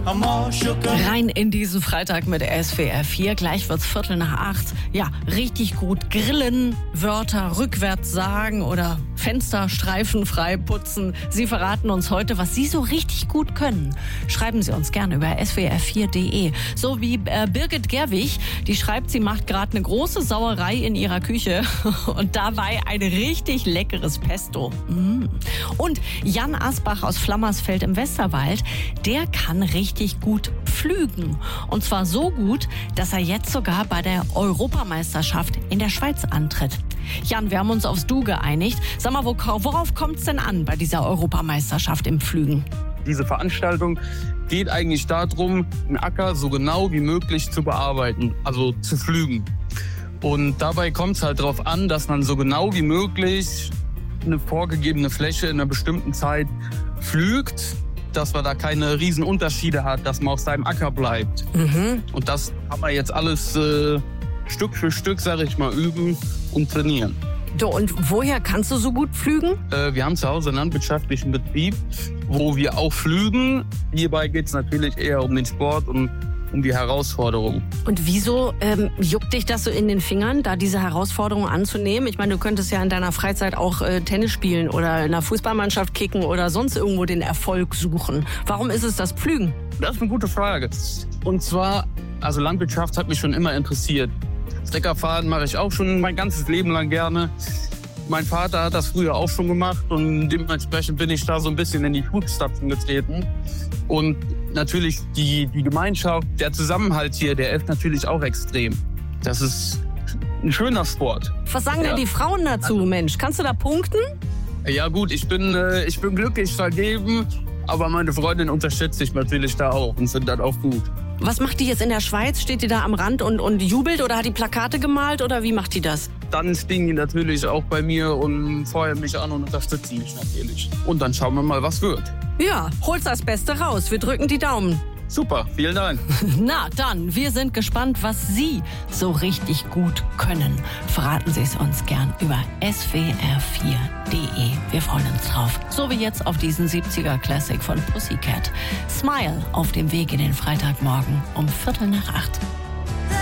Rein in diesen Freitag mit SWR 4. Gleich wird's 7:45. Ja, richtig gut grillen, Wörter rückwärts sagen oder Fenster streifenfrei putzen. Sie verraten uns heute, was Sie so richtig gut können. Schreiben Sie uns gerne über swr4.de. So wie Birgit Gerwig, die schreibt, sie macht gerade eine große Sauerei in ihrer Küche und dabei ein richtig leckeres Pesto. Und Jan Asbach aus Flammersfeld im Westerwald, der kann richtig gut pflügen. Und zwar so gut, dass er jetzt sogar bei der Europameisterschaft in der Schweiz antritt. Jan, wir haben uns aufs Du geeinigt. Sag mal, worauf kommt es denn an bei dieser Europameisterschaft im Pflügen? Diese Veranstaltung geht eigentlich darum, einen Acker so genau wie möglich zu bearbeiten, also zu pflügen. Und dabei kommt es halt darauf an, dass man so genau wie möglich eine vorgegebene Fläche in einer bestimmten Zeit pflügt, dass man da keine riesen Unterschiede hat, dass man auf seinem Acker bleibt. Und das kann man jetzt alles Stück für Stück, sag ich mal, üben und trainieren. So, und woher kannst du so gut pflügen? Wir haben zu Hause einen landwirtschaftlichen Betrieb, wo wir auch pflügen. Hierbei geht es natürlich eher um den Sport und um die Herausforderung. Und wieso juckt dich das so in den Fingern, da diese Herausforderung anzunehmen? Ich meine, du könntest ja in deiner Freizeit auch Tennis spielen oder in einer Fußballmannschaft kicken oder sonst irgendwo den Erfolg suchen. Warum ist es das Pflügen? Das ist eine gute Frage. Und zwar, also Landwirtschaft hat mich schon immer interessiert. Steckerfahren mache ich auch schon mein ganzes Leben lang gerne. Mein Vater hat das früher auch schon gemacht und dementsprechend bin ich da so ein bisschen in die Fußstapfen getreten. Und natürlich die Gemeinschaft, der Zusammenhalt hier, der ist natürlich auch extrem. Das ist ein schöner Sport. Was sagen denn die Frauen dazu, Mensch? Kannst du da punkten? Ja gut, ich bin glücklich vergeben, aber meine Freundin unterstützt sich natürlich da auch und sind dann auch gut. Was macht die jetzt in der Schweiz? Steht die da am Rand und jubelt oder hat die Plakate gemalt oder wie macht die das? Dann stehen die natürlich auch bei mir und feuern mich an und unterstützen mich natürlich. Und dann schauen wir mal, was wird. Ja, holst das Beste raus. Wir drücken die Daumen. Super, vielen Dank. Na dann, wir sind gespannt, was Sie so richtig gut können. Verraten Sie es uns gern über swr4.de. Wir freuen uns drauf. So wie jetzt auf diesen 70er Classic von Pussycat. Smile auf dem Weg in den Freitagmorgen um 7:45.